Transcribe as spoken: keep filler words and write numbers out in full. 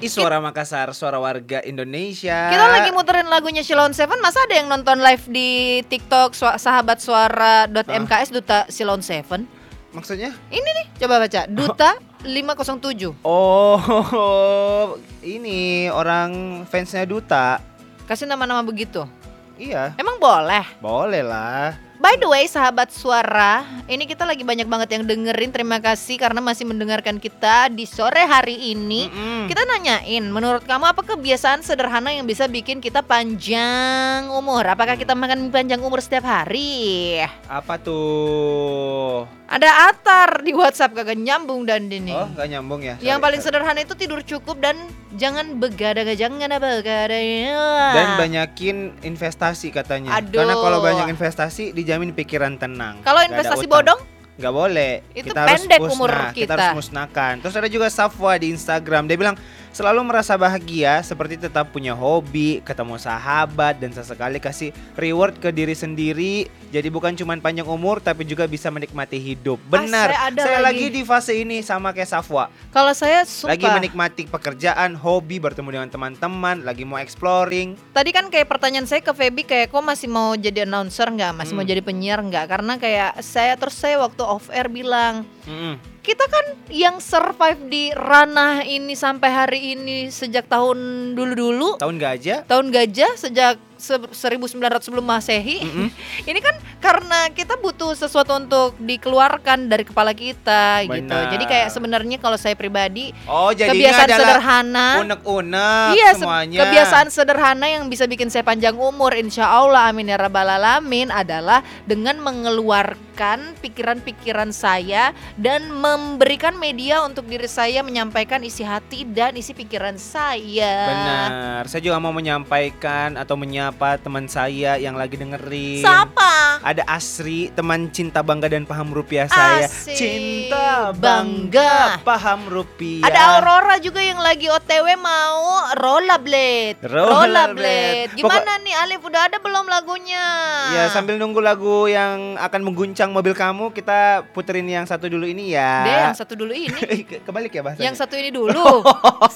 Ih, suara Makassar, suara warga Indonesia. Kita lagi muterin lagunya Silon Seven. Masa ada yang nonton live di TikTok su- sahabat suara .mks Duta Silon Seven? Maksudnya? Ini nih, coba baca. Duta lima nol tujuh. Oh, ini orang fansnya Duta. Kasih nama-nama begitu. Iya. Emang boleh? Boleh lah. By the way, sahabat suara, ini kita lagi banyak banget yang dengerin. Terima kasih karena masih mendengarkan kita di sore hari ini. Mm-mm. Kita nanyain, menurut kamu apa kebiasaan sederhana yang bisa bikin kita panjang umur? Apakah kita makan mie panjang umur setiap hari? Apa tuh? Ada Atar di WhatsApp, kagak nyambung dan ini. Oh, nggak nyambung ya. Yang Sorry, paling sorry. sederhana itu tidur cukup dan jangan begadang, jangan begadang. Dan banyakin investasi katanya. Aduh. Karena kalau banyak investasi dijamin pikiran tenang. Kalau Nggak ada investasi utang. bodong? Nggak boleh. Itu Kita harus pendek musnah. umur Kita kita. harus musnahkan. Terus ada juga Safwa di Instagram. Dia bilang selalu merasa bahagia seperti tetap punya hobi, ketemu sahabat, dan sesekali kasih reward ke diri sendiri. Jadi bukan cuma panjang umur tapi juga bisa menikmati hidup. Benar. saya ada saya lagi. lagi di fase ini sama kayak Safwa. Kalau saya suka. Lagi menikmati pekerjaan, hobi, bertemu dengan teman-teman, lagi mau exploring. Tadi kan kayak pertanyaan saya ke Feby kayak kok masih mau jadi announcer nggak, masih mau Hmm. jadi penyiar nggak? Karena kayak saya terus saya waktu off air bilang Mm-mm. kita kan yang survive di ranah ini sampai hari ini sejak tahun dulu-dulu, Tahun gajah. tahun gajah sejak se- seribu sembilan ratus sebelum Masehi. Mm-mm. Ini kan karena kita butuh sesuatu untuk dikeluarkan dari kepala kita gitu. Benar. Jadi kayak sebenarnya kalau saya pribadi Oh, jadinya kebiasaan adalah sederhana. unek-unek Iya, se- semuanya. kebiasaan sederhana yang bisa bikin saya panjang umur, insya Allah, amin ya rabbal alamin, adalah dengan mengeluarkan pikiran-pikiran saya dan memberikan media untuk diri saya menyampaikan isi hati dan isi pikiran saya. Benar. Saya juga mau menyampaikan atau menyapa teman saya yang lagi dengerin. Siapa? Ada Asri, teman cinta bangga dan paham rupiah saya. Asik. Cinta Bangga. bangga, paham rupiah. Ada Aurora juga yang lagi O T W mau rollerblade. Rollerblade. Gimana nih Alif, udah ada belum lagunya? Ya, sambil nunggu lagu yang akan mengguncang mobil kamu, kita puterin yang satu dulu ini ya. Deh, yang satu dulu ini. Kebalik ya bahasanya. Yang satu ini dulu.